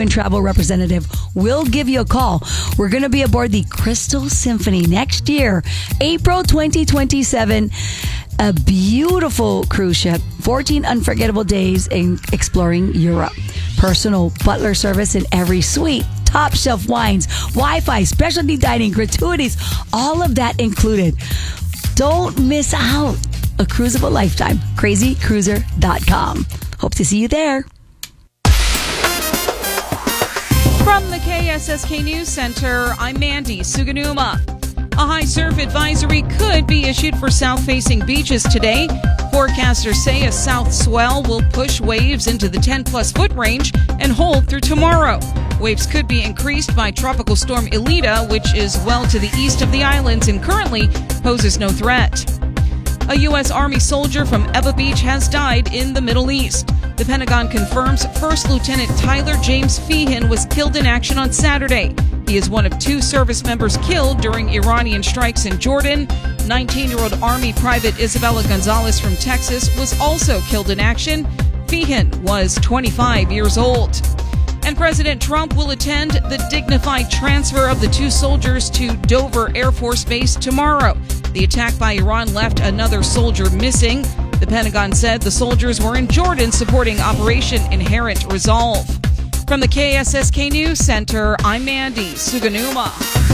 Travel representative will give you a call. We're going to be aboard the Crystal Symphony next year, April 2027. A beautiful cruise ship, 14 unforgettable days in exploring Europe. Personal butler service in every suite, top shelf wines, Wi-Fi, specialty dining, gratuities, all of that included. Don't miss out. A cruise of a lifetime. crazycruiser.com. Hope to see you there. From the KSSK News Center, I'm Mandy Suganuma. A high surf advisory could be issued for south-facing beaches today. Forecasters say a south swell will push waves into the 10-plus foot range and hold through tomorrow. Waves could be increased by Tropical Storm Elita, which is well to the east of the islands and currently poses no threat. A U.S. Army soldier from Eva Beach has died in the Middle East. The Pentagon confirms First Lieutenant Tyler James Feehan was killed in action on Saturday. He is one of 2 service members killed during Iranian strikes in Jordan. 19-year-old Army Private Isabella Gonzalez from Texas was also killed in action. Feehan was 25 years old. And President Trump will attend the dignified transfer of the 2 soldiers to Dover Air Force Base tomorrow. The attack by Iran left another soldier missing. The Pentagon said the soldiers were in Jordan supporting Operation Inherent Resolve. From the KSSK News Center, I'm Mandy Suganuma.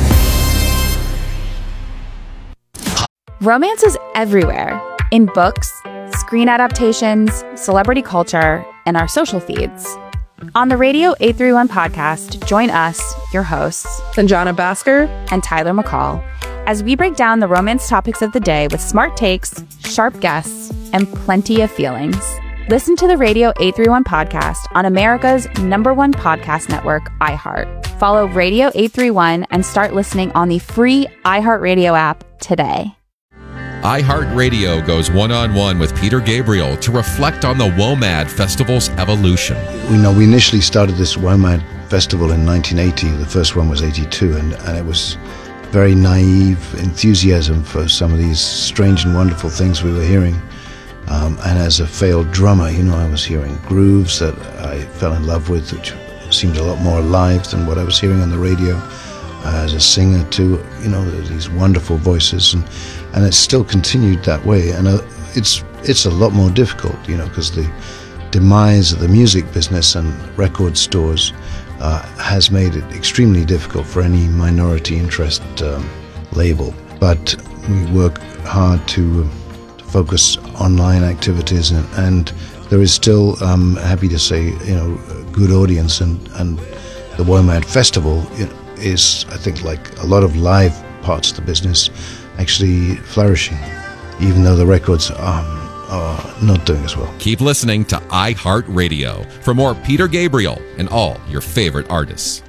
Romance is everywhere. In books, screen adaptations, celebrity culture, and our social feeds. On the Radio 831 podcast, join us, your hosts, Sanjana Bhaskar and Tyler McCall, as we break down the romance topics of the day with smart takes, sharp guests, and plenty of feelings. Listen to the Radio 831 podcast on America's #1 podcast network, iHeart. Follow Radio 831 and start listening on the free iHeartRadio app today. iHeartRadio goes one-on-one with Peter Gabriel to reflect on the WOMAD Festival's evolution. We initially started this WOMAD Festival in 1980. The first one was 82, and it was very naive enthusiasm for some of these strange and wonderful things we were hearing. And as a failed drummer, I was hearing grooves that I fell in love with, which seemed a lot more alive than what I was hearing on the radio. As a singer too, these wonderful voices, and it's still continued that way. And it's a lot more difficult, because the demise of the music business and record stores has made it extremely difficult for any minority interest label. But we work hard to focus online activities, and there is still, happy to say, a good audience, and the WOMAD Festival is, I think, like a lot of live parts of the business, actually flourishing, even though the records are not doing as well. Keep listening to iHeartRadio for more Peter Gabriel and all your favorite artists.